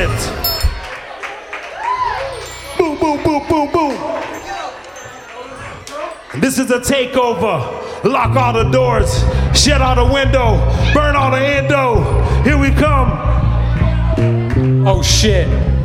shit. Boom, boom, boom, boom, boom. This is a takeover. Lock all the doors, shut all the window, burn all the endo. Here we come. Oh shit.